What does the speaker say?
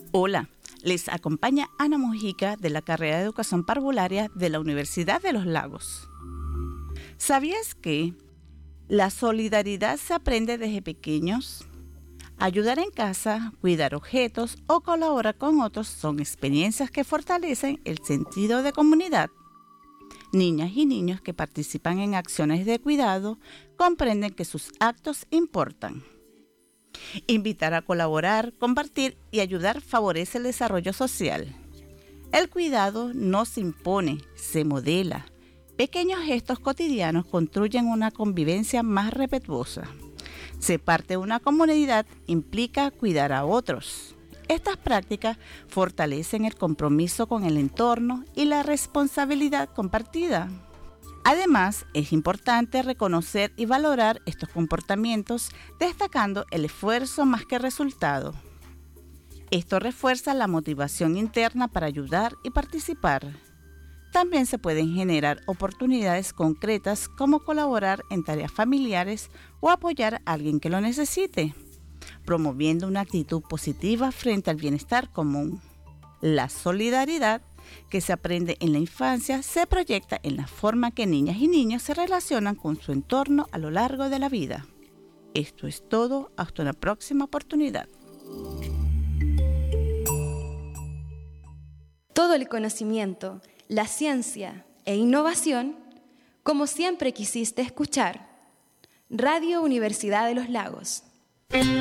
Hola, les acompaña Ana Mojica de la carrera de Educación Parvularia de la Universidad de los Lagos. ¿Sabías que la solidaridad se aprende desde pequeños? Ayudar en casa, cuidar objetos o colaborar con otros son experiencias que fortalecen el sentido de comunidad. Niñas y niños que participan en acciones de cuidado comprenden que sus actos importan. Invitar a colaborar, compartir y ayudar favorece el desarrollo social. El cuidado no se impone, se modela. Pequeños gestos cotidianos construyen una convivencia más respetuosa. Ser parte de una comunidad implica cuidar a otros. Estas prácticas fortalecen el compromiso con el entorno y la responsabilidad compartida. Además, es importante reconocer y valorar estos comportamientos, destacando el esfuerzo más que el resultado. Esto refuerza la motivación interna para ayudar y participar. También se pueden generar oportunidades concretas como colaborar en tareas familiares o apoyar a alguien que lo necesite, promoviendo una actitud positiva frente al bienestar común. La solidaridad que se aprende en la infancia se proyecta en la forma que niñas y niños se relacionan con su entorno a lo largo de la vida. Esto es todo, hasta una próxima oportunidad. Todo el conocimiento, la ciencia e innovación, como siempre quisiste escuchar. Radio Universidad de los Lagos.